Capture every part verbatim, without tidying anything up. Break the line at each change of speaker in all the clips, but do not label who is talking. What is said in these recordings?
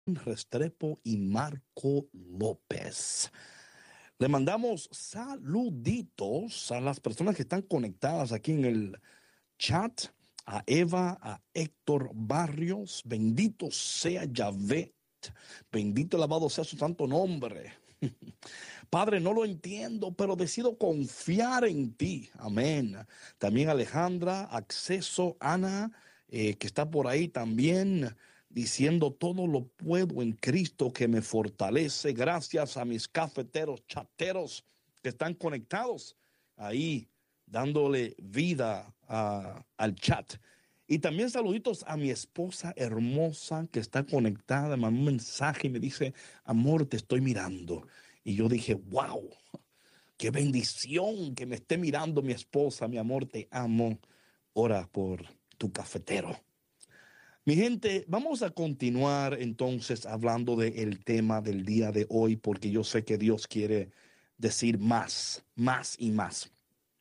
Restrepo y Marco López. Le mandamos saluditos a las personas que están conectadas aquí en el chat, a Eva, a Héctor Barrios. Bendito sea Yahvé, bendito y alabado sea su santo nombre. Padre, no lo entiendo, pero decido confiar en ti. Amén. También Alejandra, Acceso, Ana, eh, que está por ahí también diciendo todo lo puedo en Cristo que me fortalece. Gracias a mis cafeteros, chateros que están conectados ahí, dándole vida a, al chat. Y también saluditos a mi esposa hermosa que está conectada. Me mandó un mensaje y me dice, amor, te estoy mirando. Y yo dije, wow, qué bendición que me esté mirando mi esposa, mi amor, te amo. Ora por tu cafetero. Mi gente, vamos a continuar entonces hablando del tema del día de hoy, porque yo sé que Dios quiere decir más, más y más.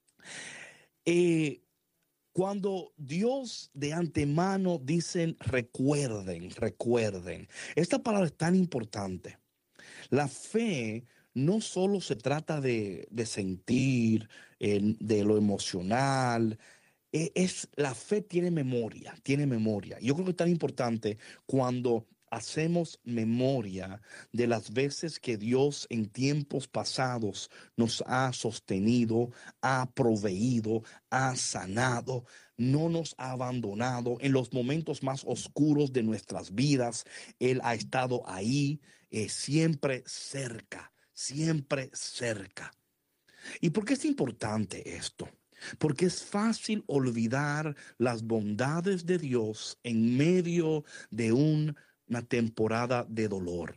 Eh, Cuando Dios de antemano dicen recuerden, recuerden, esta palabra es tan importante. La fe no solo se trata de, de sentir, eh, de lo emocional. Eh, es, la fe tiene memoria, tiene memoria. Yo creo que es tan importante cuando hacemos memoria de las veces que Dios en tiempos pasados nos ha sostenido, ha proveído, ha sanado, no nos ha abandonado en los momentos más oscuros de nuestras vidas. Él ha estado ahí, eh, siempre cerca, siempre cerca. ¿Y por qué es importante esto? Porque es fácil olvidar las bondades de Dios en medio de un- una temporada de dolor.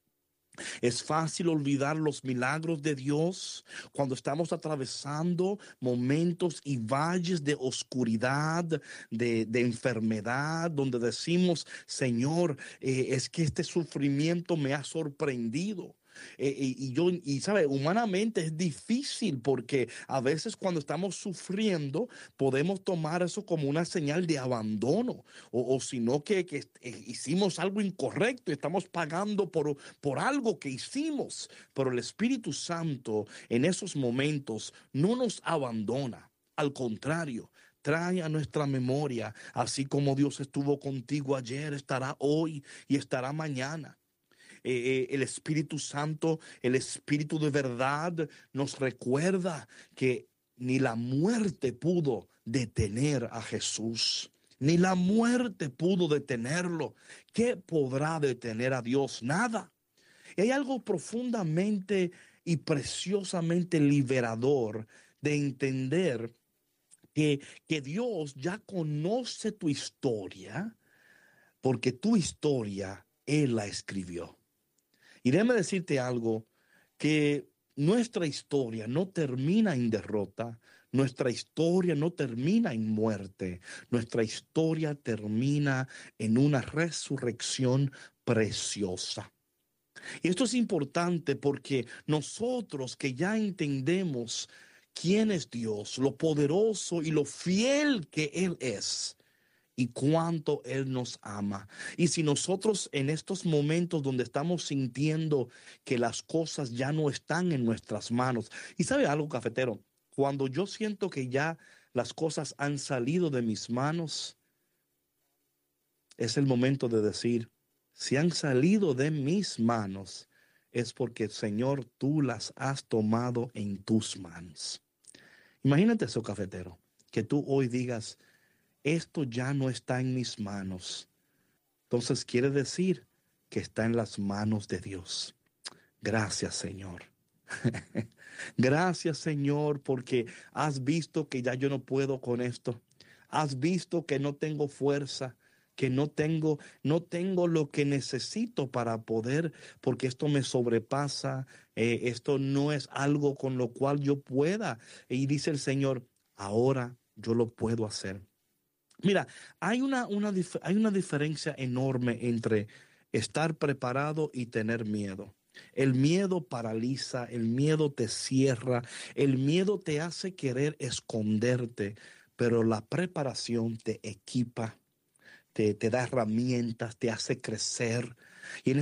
Es fácil olvidar los milagros de Dios cuando estamos atravesando momentos y valles de oscuridad, de, de enfermedad, donde decimos, Señor, eh, es que este sufrimiento me ha sorprendido. Eh, y, y yo, y sabe, humanamente es difícil porque a veces cuando estamos sufriendo podemos tomar eso como una señal de abandono o, o sino que, que eh, hicimos algo incorrecto y estamos pagando por, por algo que hicimos. Pero el Espíritu Santo en esos momentos no nos abandona. Al contrario, trae a nuestra memoria, así como Dios estuvo contigo ayer, estará hoy y estará mañana. Eh, eh, el Espíritu Santo, el Espíritu de verdad, nos recuerda que ni la muerte pudo detener a Jesús. Ni la muerte pudo detenerlo. ¿Qué podrá detener a Dios? Nada. Y hay algo profundamente y preciosamente liberador de entender que, que Dios ya conoce tu historia, porque tu historia Él la escribió. Y déjame decirte algo, que nuestra historia no termina en derrota, nuestra historia no termina en muerte, nuestra historia termina en una resurrección preciosa. Y esto es importante porque nosotros que ya entendemos quién es Dios, lo poderoso y lo fiel que Él es, y cuánto Él nos ama. Y si nosotros en estos momentos donde estamos sintiendo que las cosas ya no están en nuestras manos, y sabe algo, cafetero, cuando yo siento que ya las cosas han salido de mis manos, es el momento de decir, si han salido de mis manos, es porque, Señor, tú las has tomado en tus manos. Imagínate eso, cafetero, que tú hoy digas, esto ya no está en mis manos. Entonces quiere decir que está en las manos de Dios. Gracias, Señor. Gracias, Señor, porque has visto que ya yo no puedo con esto. Has visto que no tengo fuerza, que no tengo, no tengo lo que necesito para poder, porque esto me sobrepasa. Eh, esto no es algo con lo cual yo pueda. Y dice el Señor, ahora yo lo puedo hacer. Mira, hay una, una, hay una diferencia enorme entre estar preparado y tener miedo. El miedo paraliza, el miedo te cierra, el miedo te hace querer esconderte, pero la preparación te equipa, te, te da herramientas, te hace crecer. Y en